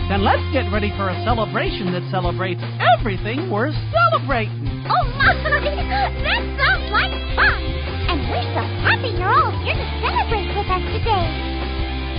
Then let's get ready for a celebration that celebrates everything we're celebrating. Oh, my! That sounds like fun! And we're so